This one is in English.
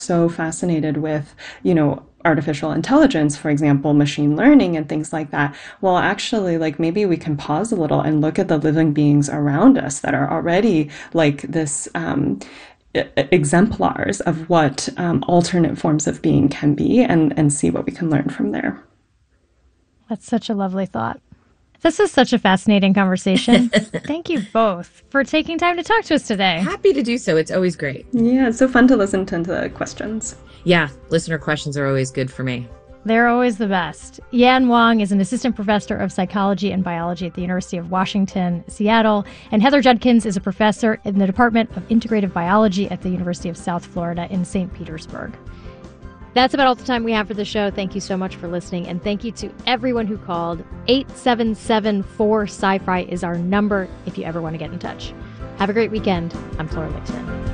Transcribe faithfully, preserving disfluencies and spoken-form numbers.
so fascinated with, you know, artificial intelligence, for example, machine learning and things like that. Well, actually, like maybe we can pause a little and look at the living beings around us that are already like this um, e- exemplars of what um, alternate forms of being can be, and, and see what we can learn from there. That's such a lovely thought. This is such a fascinating conversation. Thank you both for taking time to talk to us today. Happy to do so. It's always great. Yeah, it's so fun to listen to the questions. Yeah, listener questions are always good for me. They're always the best. Yan Wang is an assistant professor of psychology and biology at the University of Washington, Seattle, and Heather Judkins is a professor in the Department of Integrative Biology at the University of South Florida in Saint Petersburg. That's about all the time we have for the show. Thank you so much for listening, and thank you to everyone who called. eight seven seven four sci fi is our number if you ever want to get in touch. Have a great weekend. I'm Flora Lixman.